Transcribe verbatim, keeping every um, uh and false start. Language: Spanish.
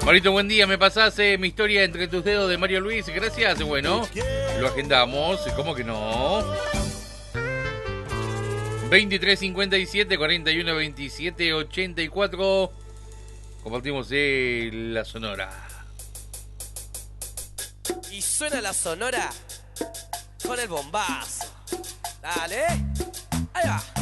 Marito, buen día. ¿Me pasás eh, mi historia entre tus dedos de Mario Luis? Gracias. Bueno, lo agendamos. ¿Cómo que no? veintitrés cincuenta y siete, cuarenta y uno veintisiete, ochenta y cuatro. Compartimos eh, la sonora. Y suena la sonora con el bombazo. Dale. Ahí va.